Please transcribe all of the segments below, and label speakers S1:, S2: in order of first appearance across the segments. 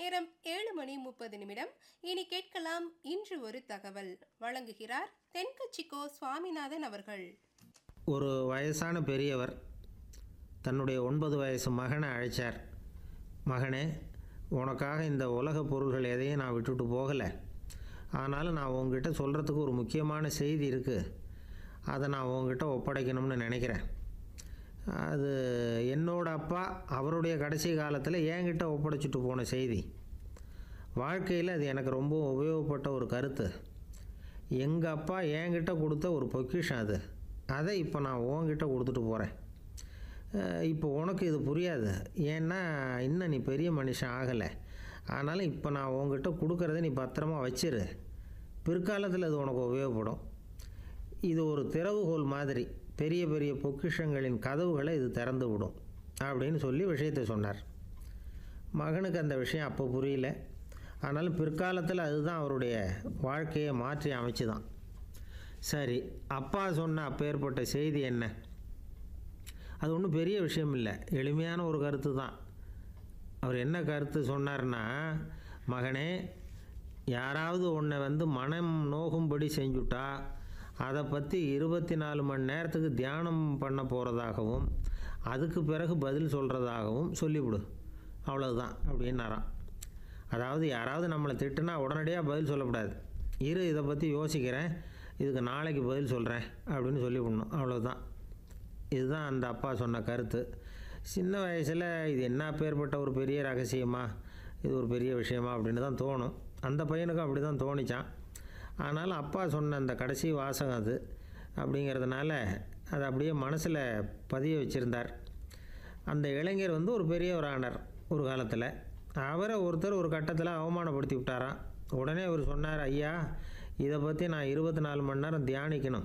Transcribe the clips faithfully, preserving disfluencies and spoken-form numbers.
S1: நேரம் ஏழு மணி முப்பது நிமிடம். இனி கேட்கலாம் இன்று ஒரு தகவல். வழங்குகிறார் தென்கட்சிக்கோ சுவாமிநாதன் அவர்கள்.
S2: ஒரு வயசான பெரியவர் தன்னுடைய ஒன்பது வயசு மகனை அழைச்சார். மகனே, உனக்காக இந்த உலக பொருள்கள் எதையும் நான் விட்டுட்டு போகலை. ஆனாலும் நான் உங்ககிட்ட சொல்கிறதுக்கு ஒரு முக்கியமான செய்தி இருக்குது. அதை நான் உங்ககிட்ட ஒப்படைக்கணும்னு நினைக்கிறேன். அது என்னோட அப்பா அவருடைய கடைசி காலத்தில் என்கிட்ட ஒப்படைச்சிட்டு போன செய்தி. வாழ்க்கையில் அது எனக்கு ரொம்ப உபயோகப்பட்ட ஒரு கருத்து. எங்கள் அப்பா என்கிட்ட கொடுத்த ஒரு பொக்கிஷம் அது. அதை இப்போ நான் உன்கிட்ட கொடுத்துட்டு போகிறேன். இப்போ உனக்கு இது புரியாது, ஏன்னா இன்னும் நீ பெரிய மனுஷன் ஆகலை. ஆனாலும் இப்போ நான் உங்ககிட்ட கொடுக்குறத நீ பத்திரமா வச்சிரு. பிற்காலத்தில் அது உனக்கு உபயோகப்படும். இது ஒரு திறவுகோல் மாதிரி. பெரிய பெரிய பொக்கிஷங்களின் கதவுகளை இது திறந்து விடும் அப்படின்னு சொல்லி விஷயத்தை சொன்னார். மகனுக்கு அந்த விஷயம் அப்போ புரியல. ஆனாலும் பிற்காலத்தில் அதுதான் அவருடைய வாழ்க்கையை மாற்றி அமைச்சுதான். சரி, அப்பா சொன்ன அப்பேற்பட்ட செய்தி என்ன? அது ஒன்றும் பெரிய விஷயம் இல்லை, எளிமையான ஒரு கருத்து தான். அவர் என்ன கருத்து சொன்னார்னா, மகனே, யாராவது உன்னை வந்து மனம் நோகும்படி செஞ்சுட்டா அதை பற்றி இருபத்தி நாலு மணி நேரத்துக்கு தியானம் பண்ண போகிறதாகவும் அதுக்கு பிறகு பதில் சொல்கிறதாகவும் சொல்லிவிடு, அவ்வளோதான் அப்படின்னாராம். அதாவது யாராவது நம்மளை திட்டுனா உடனடியாக பதில் சொல்லக்கூடாது. இரு, இதை பற்றி யோசிக்கிறேன், இதுக்கு நாளைக்கு பதில் சொல்கிறேன் அப்படின்னு சொல்லிவிடணும், அவ்வளோதான். இதுதான் அந்த அப்பா சொன்ன கருத்து. சின்ன வயசில் இது என்ன பேர்பட்ட ஒரு பெரிய ரகசியமா, இது ஒரு பெரிய விஷயமா அப்படின்னு தான் தோணும். அந்த பையனுக்கும் அப்படி தான் தோணிச்சான். ஆனாலும் அப்பா சொன்ன அந்த கடைசி வாசகம் அது அப்படிங்கிறதுனால அதை அப்படியே மனசில் பதிய வச்சுருந்தார். அந்த இளைஞர் வந்து ஒரு பெரியவர் ஆனார் ஒரு காலத்தில். அவரை ஒருத்தர் ஒரு கட்டத்தில் அவமானப்படுத்தி விட்டாராம். உடனே அவர் சொன்னார், ஐயா, இதை பற்றி நான் இருபத்தி நாலு மணி நேரம் தியானிக்கணும்.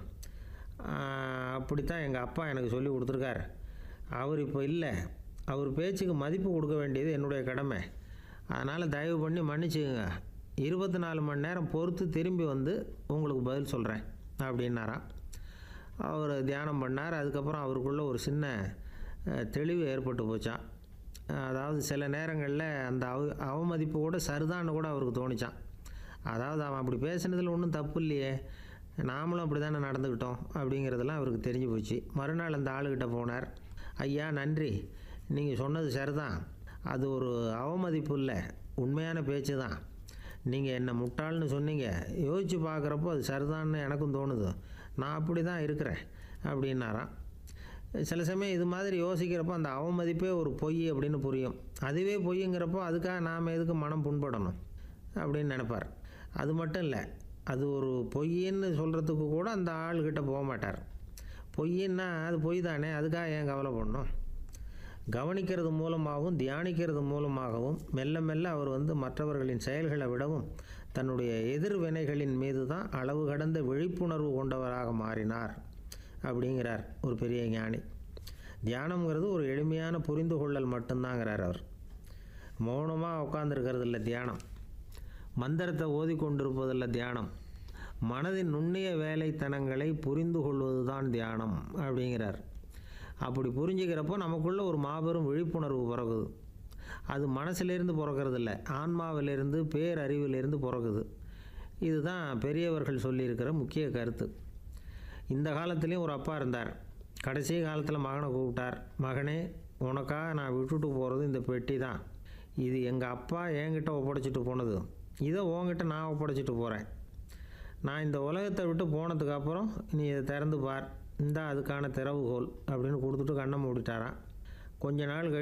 S2: அப்படித்தான் எங்கள் அப்பா எனக்கு சொல்லி கொடுத்துருக்கார். அவர் இப்போ இல்லை. அவர் பேச்சுக்கு மதிப்பு கொடுக்க வேண்டியது என்னுடைய கடமை. அதனால் தயவு பண்ணி மன்னிச்சுக்குங்க. இருபத்தி நாலு மணி நேரம் பொறுத்து திரும்பி வந்து உங்களுக்கு பதில் சொல்கிறேன் அப்படின்னாராம். அவர் தியானம் பண்ணார். அதுக்கப்புறம் அவருக்குள்ளே ஒரு சின்ன தெளிவு ஏற்பட்டு போச்சான். அதாவது சில நேரங்களில் அந்த அவ அவமதிப்பு கூட சரிதான்னு கூட அவருக்கு தோணிச்சான். அதாவது அவன் அப்படி பேசுனதில் ஒன்றும் தப்பு இல்லையே, நாமளும் அப்படி தானே நடந்துக்கிட்டோம் அப்படிங்கிறதெல்லாம் அவருக்கு தெரிஞ்சு போச்சு. மறுநாள் அந்த ஆளுகிட்ட போனார். ஐயா, நன்றி, நீங்கள் சொன்னது சரிதான். அது ஒரு அவமதிப்பு இல்லை, உண்மையான பேச்சு தான். நீங்கள் என்ன முட்டாள்னு சொன்னீங்க, யோசித்து பார்க்குறப்போ அது சரிதான்னு எனக்கும் தோணுது. நான் அப்படி தான் இருக்கிறேன் அப்படின்னாராம். சில சமயம் இது மாதிரி யோசிக்கிறப்போ அந்த அவமதிப்பே ஒரு பொய் அப்படின்னு புரியும். அதுவே பொய்ங்கிறப்போ அதுக்காக நாம் எதுக்கு மனம் புண்படணும் அப்படின்னு நினைப்பார். அது மட்டும் இல்லை, அது ஒரு பொய்ன்னு சொல்கிறதுக்கு கூட அந்த ஆள்கிட்ட போக மாட்டார். பொய்ன்னா அது பொய் தானே, அதுக்காக ஏன் கவலை பண்ணணும்? கவனிக்கிறது மூலமாகவும் தியானிக்கிறது மூலமாகவும் மெல்ல மெல்ல அவர் வந்து மற்றவர்களின் செயல்களை விடவும் தன்னுடைய எதிர்வினைகளின் மீது தான் அளவு கடந்த விழிப்புணர்வு கொண்டவராக மாறினார் அப்படிங்கிறார் ஒரு பெரிய ஞானி. தியானம்ங்கிறது ஒரு எளிமையான புரிந்து கொள்ளல் மட்டும்தாங்கிறார் அவர். மௌனமாக உட்கார்ந்துருக்கிறது இல்லை தியானம், மந்திரத்தை ஓதி கொண்டிருப்பதில்லை தியானம், மனதின் நுண்ணிய வேலைத்தனங்களை புரிந்து கொள்வது தான் தியானம் அப்படிங்கிறார். அப்படி புரிஞ்சுக்கிறப்போ நமக்குள்ளே ஒரு மாபெரும் விழிப்புணர்வு பிறகுது. அது மனசிலிருந்து பிறக்கிறது இல்லை, ஆன்மாவிலிருந்து பேரறிவிலிருந்து பிறகுது. இதுதான் பெரியவர்கள் சொல்லியிருக்கிற முக்கிய கருத்து. இந்த காலத்துலேயும் ஒரு அப்பா இருந்தார். கடைசி காலத்தில் மகனை கூப்பிட்டார். மகனே, உனக்காக நான் விட்டுட்டு போகிறது இந்த பெட்டி தான். இது எங்கள் அப்பா என்கிட்ட ஒப்படைச்சிட்டு போனது. இதை உன்கிட்ட நான் ஒப்படைச்சிட்டு போகிறேன். நான் இந்த உலகத்தை விட்டு போனதுக்கப்புறம் நீ இதை திறந்து பார், இந்த அதுக்கான திறவுகோல் அப்படின்னு கொடுத்துட்டு கண்ணை மூடிட்டாரான். கொஞ்ச நாள் கழி